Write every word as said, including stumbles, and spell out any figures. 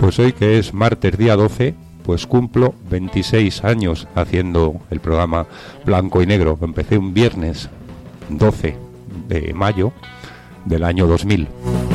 Pues hoy, que es martes día doce, pues cumplo veintiséis años haciendo el programa Blanco y Negro. Empecé un viernes doce de mayo del año dos mil.